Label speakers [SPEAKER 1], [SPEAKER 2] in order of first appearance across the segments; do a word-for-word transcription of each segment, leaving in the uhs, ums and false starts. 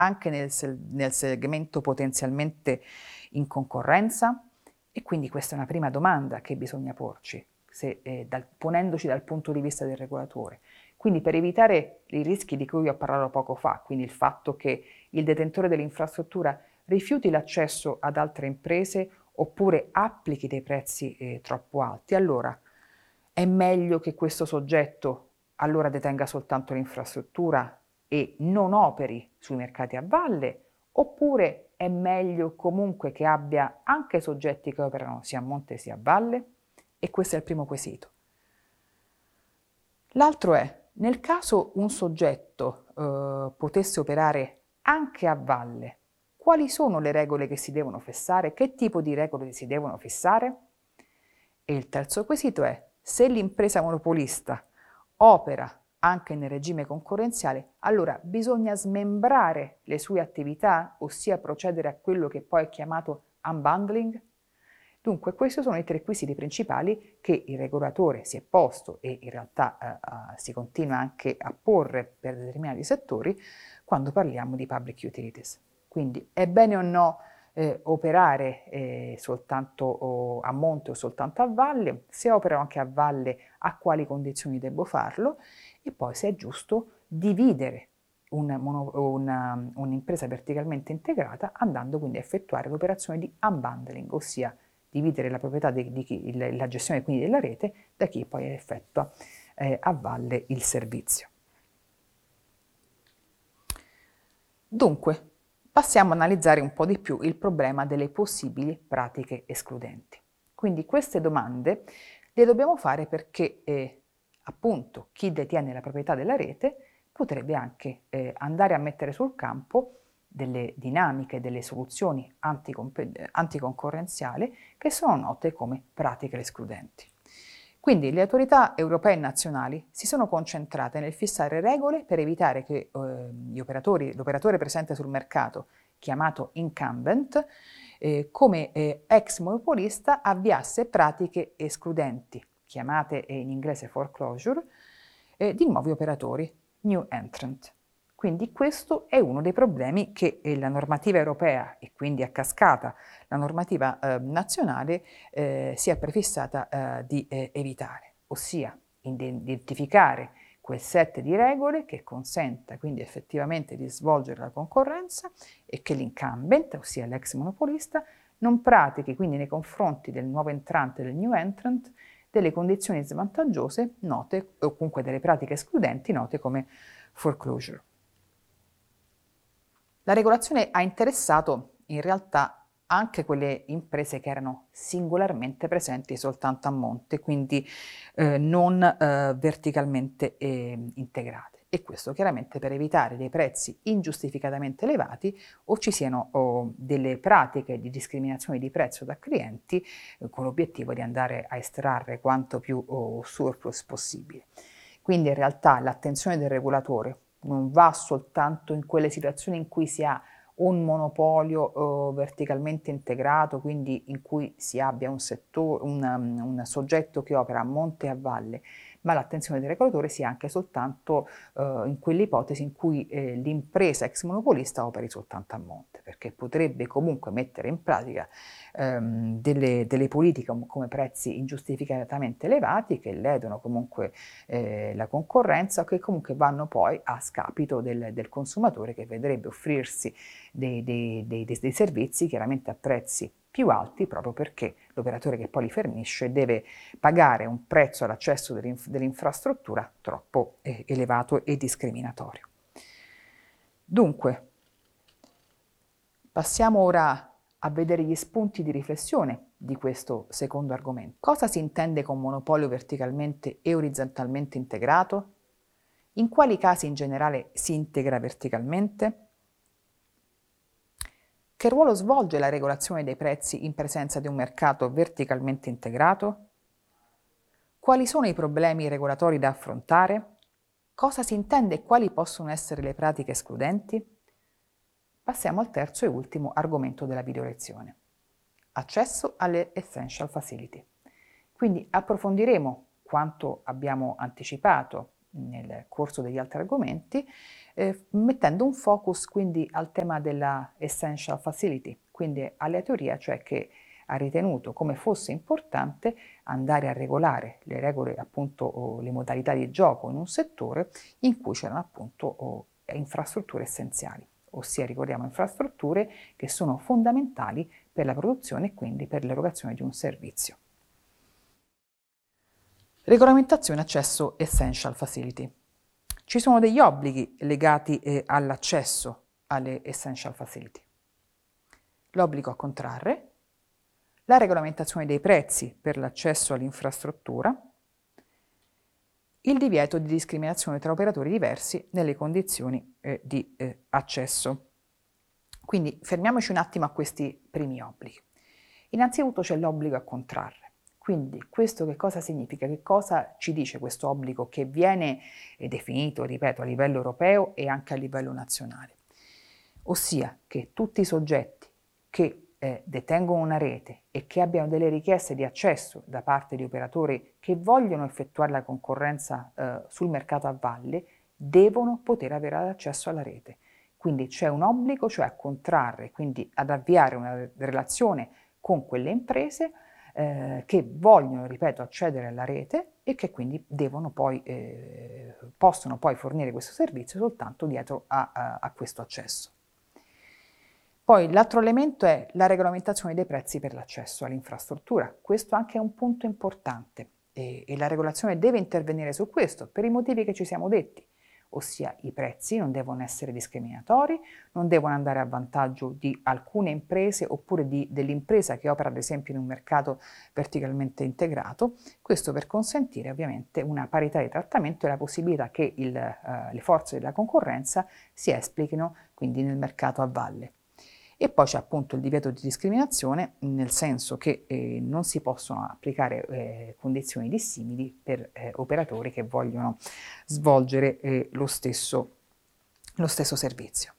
[SPEAKER 1] anche nel, se nel segmento potenzialmente in concorrenza? E quindi questa è una prima domanda che bisogna porci, se, eh, dal, ponendoci dal punto di vista del regolatore. Quindi per evitare i rischi di cui vi ho parlato poco fa, quindi il fatto che il detentore dell'infrastruttura rifiuti l'accesso ad altre imprese oppure applichi dei prezzi eh, troppo alti, allora è meglio che questo soggetto allora detenga soltanto l'infrastruttura e non operi sui mercati a valle, oppure è meglio comunque che abbia anche soggetti che operano sia a monte sia a valle? E questo è il primo quesito. L'altro è, nel caso un soggetto eh, potesse operare anche a valle, quali sono le regole che si devono fissare? Che tipo di regole si devono fissare? E il terzo quesito è, se l'impresa monopolista opera anche nel regime concorrenziale, allora bisogna smembrare le sue attività, ossia procedere a quello che poi è chiamato unbundling? Dunque, questi sono i tre quesiti principali che il regolatore si è posto e in realtà eh, eh, si continua anche a porre per determinati settori quando parliamo di public utilities. Quindi è bene o no eh, operare eh, soltanto oh, a monte o soltanto a valle? Se opero anche a valle, a quali condizioni devo farlo? E poi se è giusto dividere un'impresa verticalmente integrata andando quindi a effettuare l'operazione di unbundling, ossia dividere la proprietà di, di chi, il, la gestione quindi della rete da chi poi effettua eh, a valle il servizio. Dunque, passiamo a analizzare un po' di più il problema delle possibili pratiche escludenti. Quindi queste domande le dobbiamo fare perché eh, appunto chi detiene la proprietà della rete potrebbe anche eh, andare a mettere sul campo delle dinamiche, delle soluzioni anticoncorrenziali che sono note come pratiche escludenti. Quindi le autorità europee e nazionali si sono concentrate nel fissare regole per evitare che eh, gli operatori, l'operatore presente sul mercato, chiamato incumbent, eh, come eh, ex monopolista avviasse pratiche escludenti, chiamate in inglese foreclosure, eh, di nuovi operatori, new entrant. Quindi questo è uno dei problemi che la normativa europea e quindi a cascata la normativa eh, nazionale eh, si è prefissata eh, di eh, evitare, ossia identificare quel set di regole che consenta quindi effettivamente di svolgere la concorrenza e che l'incumbent, ossia l'ex monopolista, non pratichi quindi nei confronti del nuovo entrante, del new entrant, delle condizioni svantaggiose note o comunque delle pratiche escludenti note come foreclosure. La regolazione ha interessato in realtà anche quelle imprese che erano singolarmente presenti soltanto a monte, quindi eh, non eh, verticalmente eh, integrate. E questo chiaramente per evitare dei prezzi ingiustificatamente elevati o ci siano oh, delle pratiche di discriminazione di prezzo da clienti eh, con l'obiettivo di andare a estrarre quanto più oh, surplus possibile. Quindi in realtà l'attenzione del regolatore non va soltanto in quelle situazioni in cui si ha un monopolio eh, verticalmente integrato, quindi in cui si abbia un, settore, un, um, un soggetto che opera a monte e a valle, ma l'attenzione del regolatore sia anche soltanto eh, in quelle ipotesi in cui eh, l'impresa ex monopolista operi soltanto a monte, perché potrebbe comunque mettere in pratica ehm, delle, delle politiche come prezzi ingiustificatamente elevati che ledono comunque eh, la concorrenza o che comunque vanno poi a scapito del, del consumatore che vedrebbe offrirsi dei, dei, dei, dei servizi chiaramente a prezzi più alti proprio perché l'operatore che poi li fornisce deve pagare un prezzo all'accesso dell'infrastruttura troppo eh, elevato e discriminatorio. Dunque, passiamo ora a vedere gli spunti di riflessione di questo secondo argomento. Cosa si intende con monopolio verticalmente e orizzontalmente integrato? In quali casi in generale si integra verticalmente? Che ruolo svolge la regolazione dei prezzi in presenza di un mercato verticalmente integrato? Quali sono i problemi regolatori da affrontare? Cosa si intende e quali possono essere le pratiche escludenti? Passiamo al terzo e ultimo argomento della video lezione. Accesso alle Essential Facility. Quindi approfondiremo quanto abbiamo anticipato nel corso degli altri argomenti, eh, mettendo un focus quindi al tema della essential facility, quindi alla teoria, cioè che ha ritenuto come fosse importante andare a regolare le regole, appunto, o le modalità di gioco in un settore in cui c'erano appunto o, infrastrutture essenziali, ossia ricordiamo infrastrutture che sono fondamentali per la produzione e quindi per l'erogazione di un servizio. Regolamentazione accesso essential facility. Ci sono degli obblighi legati eh, all'accesso alle essential facility. L'obbligo a contrarre, la regolamentazione dei prezzi per l'accesso all'infrastruttura, il divieto di discriminazione tra operatori diversi nelle condizioni eh, di eh, accesso. Quindi fermiamoci un attimo a questi primi obblighi. Innanzitutto c'è l'obbligo a contrarre. Quindi questo che cosa significa? Che cosa ci dice questo obbligo che viene eh, definito, ripeto, a livello europeo e anche a livello nazionale? Ossia che tutti i soggetti che eh, detengono una rete e che abbiano delle richieste di accesso da parte di operatori che vogliono effettuare la concorrenza eh, sul mercato a valle devono poter avere accesso alla rete. Quindi c'è un obbligo, cioè a contrarre, quindi ad avviare una relazione con quelle imprese eh, che vogliono, ripeto, accedere alla rete e che quindi devono poi, eh, possono poi fornire questo servizio soltanto dietro a, a, a questo accesso. Poi l'altro elemento è la regolamentazione dei prezzi per l'accesso all'infrastruttura. Questo anche è un punto importante e, e la regolazione deve intervenire su questo per i motivi che ci siamo detti, ossia i prezzi non devono essere discriminatori, non devono andare a vantaggio di alcune imprese oppure di, dell'impresa che opera ad esempio in un mercato verticalmente integrato, questo per consentire ovviamente una parità di trattamento e la possibilità che il, uh, le forze della concorrenza si esplichino quindi nel mercato a valle. E poi c'è appunto il divieto di discriminazione, nel senso che eh, non si possono applicare eh, condizioni dissimili per eh, operatori che vogliono svolgere eh, lo stesso, lo stesso servizio.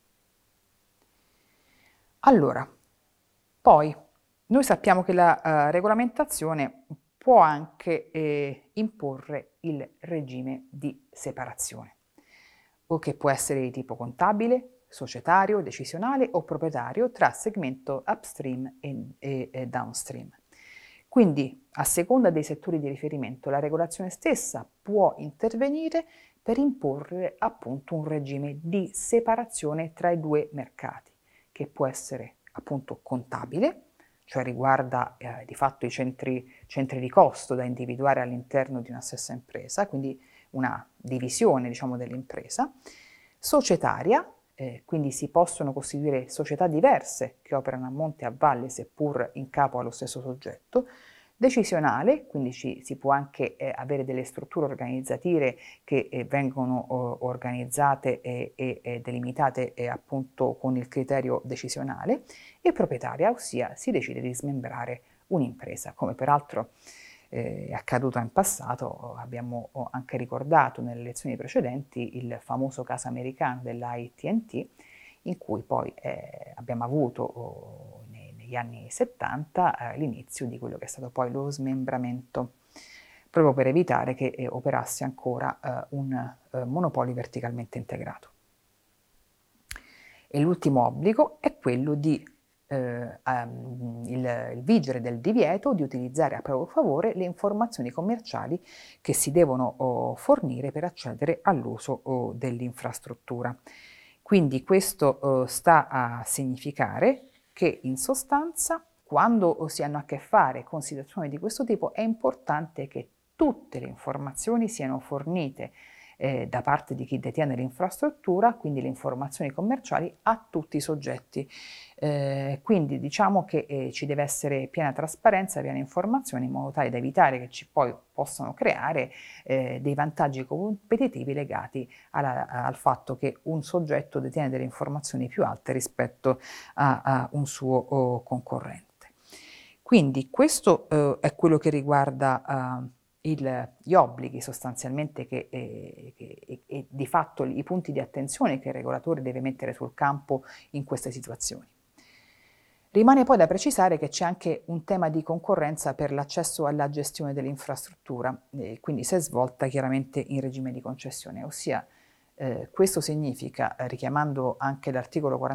[SPEAKER 1] Allora, poi noi sappiamo che la uh, regolamentazione può anche eh, imporre il regime di separazione, o che può essere di tipo contabile, societario, decisionale o proprietario tra segmento upstream e, e, e downstream. Quindi, a seconda dei settori di riferimento, la regolazione stessa può intervenire per imporre appunto un regime di separazione tra i due mercati, che può essere appunto contabile, cioè riguarda eh, di fatto i centri, centri di costo da individuare all'interno di una stessa impresa, quindi una divisione, diciamo, dell'impresa, societaria, Eh, quindi si possono costituire società diverse che operano a monte e a valle seppur in capo allo stesso soggetto, decisionale, quindi ci, si può anche eh, avere delle strutture organizzative che eh, vengono oh, organizzate e, e, e delimitate eh, appunto con il criterio decisionale, e proprietaria, ossia si decide di smembrare un'impresa, come peraltro Eh, è accaduto in passato. Abbiamo anche ricordato nelle lezioni precedenti il famoso caso americano dell'A T and T, in cui poi eh, abbiamo avuto oh, nei, negli anni settanta eh, l'inizio di quello che è stato poi lo smembramento, proprio per evitare che eh, operasse ancora eh, un eh, monopolio verticalmente integrato. E l'ultimo obbligo è quello di Eh, um, il, il vigere del divieto di utilizzare a proprio favore le informazioni commerciali che si devono oh, fornire per accedere all'uso oh, dell'infrastruttura. Quindi questo oh, sta a significare che in sostanza quando si hanno a che fare con situazioni di questo tipo è importante che tutte le informazioni siano fornite eh, da parte di chi detiene l'infrastruttura, quindi le informazioni commerciali, a tutti i soggetti. Eh, quindi diciamo che eh, ci deve essere piena trasparenza, piena informazione, in modo tale da evitare che ci poi possano creare eh, dei vantaggi competitivi legati alla, al fatto che un soggetto detiene delle informazioni più alte rispetto a, a un suo oh, concorrente. Quindi questo eh, è quello che riguarda uh, il, gli obblighi sostanzialmente che, eh, che e di fatto i punti di attenzione che il regolatore deve mettere sul campo in queste situazioni. Rimane poi da precisare che c'è anche un tema di concorrenza per l'accesso alla gestione dell'infrastruttura, eh, quindi se svolta chiaramente in regime di concessione, ossia eh, questo significa, eh, richiamando anche l'articolo